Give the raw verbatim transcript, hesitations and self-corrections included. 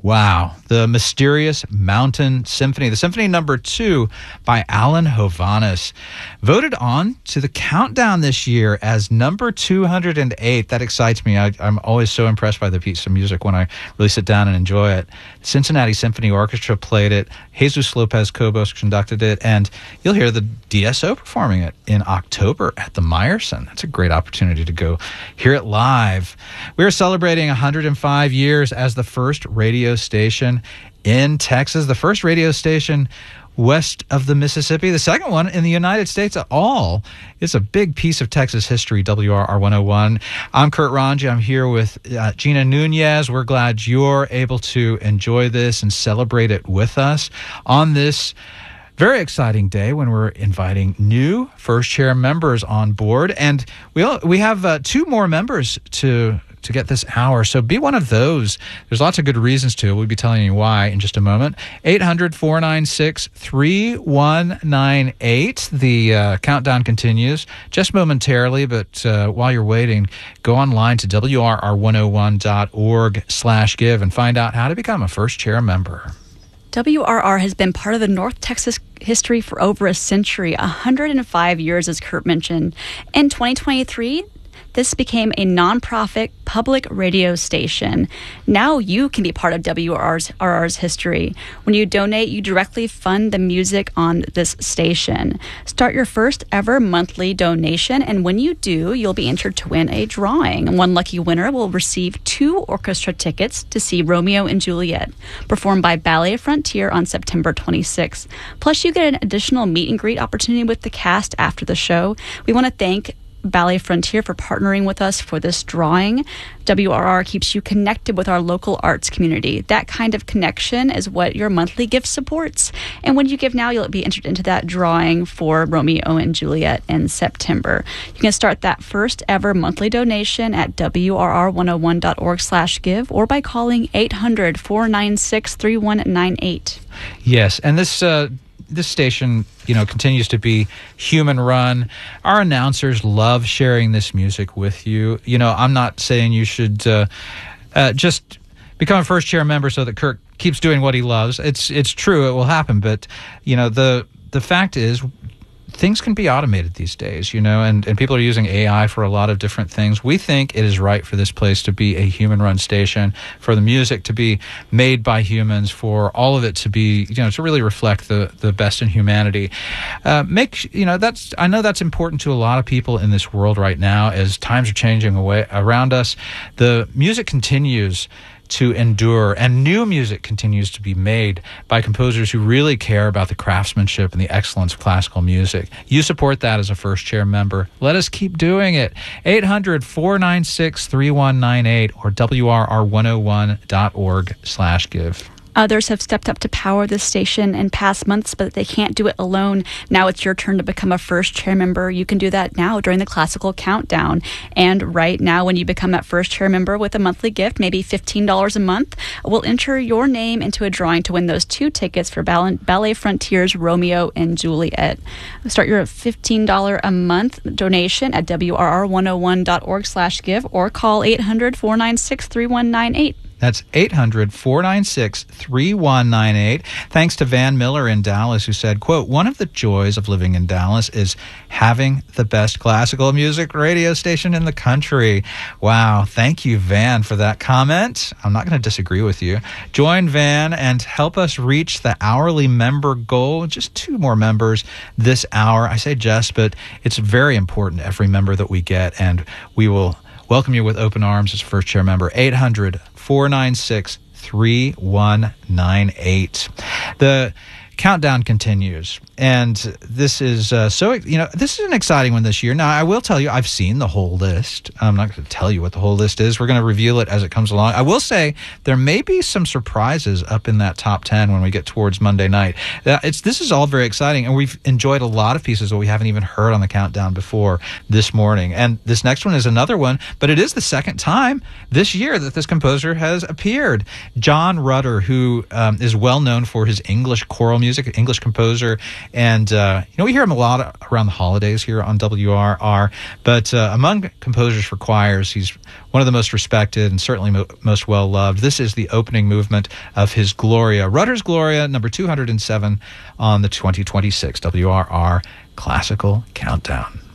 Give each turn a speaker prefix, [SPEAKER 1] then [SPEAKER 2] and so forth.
[SPEAKER 1] Wow. The Mysterious Mountain Symphony, the Symphony Number Two by Alan Hovhaness, voted on to the countdown this year as number two hundred eight. That excites me. I, I'm always so impressed by the piece of music when I really sit down and enjoy it. Cincinnati Symphony Orchestra played it. Jesus Lopez Cobos conducted it, and you'll hear the D S O performing it in October at the Meyerson. That's a great opportunity to go hear it live. We're celebrating one hundred five years as the first radio station in Texas, the first radio station west of the Mississippi, the second one in the United States at all. It's a big piece of Texas history, W R R one oh one. I'm Kurt Ranji. I'm here with uh, Gina Nunez. We're glad you're able to enjoy this and celebrate it with us on this very exciting day when we're inviting new first chair members on board. And we we have uh, two more members to to get this hour. So be one of those. There's lots of good reasons to. We'll be telling you why in just a moment. eight hundred, four nine six, three one nine eight. The uh, countdown continues just momentarily, but uh, while you're waiting, go online to W R R one oh one dot org slash give and find out how to become a first chair member.
[SPEAKER 2] W R R has been part of the North Texas history for over a century, one hundred five years, as Kurt mentioned. In twenty twenty-three, this became a nonprofit public radio station. Now you can be part of W R R's history. When you donate, you directly fund the music on this station. Start your first ever monthly donation, and when you do, you'll be entered to win a drawing. One lucky winner will receive two orchestra tickets to see Romeo and Juliet, performed by Ballet Frontier on September twenty-sixth. Plus, you get an additional meet and greet opportunity with the cast after the show. We want to thank Ballet Frontier for partnering with us for this drawing. W R R keeps you connected with our local arts community. That kind of connection is what your monthly gift supports. And when you give now, you'll be entered into that drawing for Romeo and Juliet in September. You can start that first ever monthly donation at W R R one oh one dot org slash give or by calling eight hundred, four nine six, three one nine eight.
[SPEAKER 1] Yes, and this uh This station, you know, continues to be human run. Our announcers love sharing this music with you. You know, I'm not saying you should uh, uh, just become a first chair member so that Kirk keeps doing what he loves. It's it's true, it will happen. But, you know, the the fact is, things can be automated these days, you know, and, and people are using A I for a lot of different things. We think it is right for this place to be a human-run station, for the music to be made by humans, for all of it to be, you know, to really reflect the, the best in humanity. Uh, make, you know, that's, I know that's important to a lot of people in this world right now as times are changing away around us. The music continues to endure, and new music continues to be made by composers who really care about the craftsmanship and the excellence of classical music. You support that as a first chair member. Let us keep doing it. eight hundred, four nine six, three one nine eight or W R R one oh one dot org slash give.
[SPEAKER 2] Others have stepped up to power this station in past months, but they can't do it alone. Now it's your turn to become a first chair member. You can do that now during the classical countdown. And right now, when you become that first chair member with a monthly gift, maybe fifteen dollars a month, we'll enter your name into a drawing to win those two tickets for Ballet Frontier's Romeo and Juliet. Start your fifteen dollars a month donation at W R R one oh one dot org slash give or call eight hundred, four nine six, three one nine eight.
[SPEAKER 1] That's eight hundred, four nine six, three one nine eight. Thanks to Van Miller in Dallas, who said, quote, "One of the joys of living in Dallas is having the best classical music radio station in the country." Wow. Thank you, Van, for that comment. I'm not going to disagree with you. Join Van and help us reach the hourly member goal. Just two more members this hour. I say just, but it's very important, every member that we get, and we will welcome you with open arms as a first chair member. eight hundred, four nine six, three one nine eight. The countdown continues, and this is uh, so, you know, this is an exciting one this year. Now, I will tell you, I've seen the whole list. I'm not going to tell you what the whole list is. We're going to reveal it as it comes along. I will say there may be some surprises up in that top ten when we get towards Monday night. Uh, it's This is all very exciting, and we've enjoyed a lot of pieces that we haven't even heard on the countdown before this morning. And this next one is another one, but it is the second time this year that this composer has appeared. John Rutter, who um, is well known for his English choral music, English composer, and uh, you know we hear him a lot around the holidays here on W R R. But uh, among composers for choirs, he's one of the most respected and certainly mo- most well loved. This is the opening movement of his Gloria, Rutter's Gloria, number two hundred seven on the twenty twenty-six W R R Classical Countdown.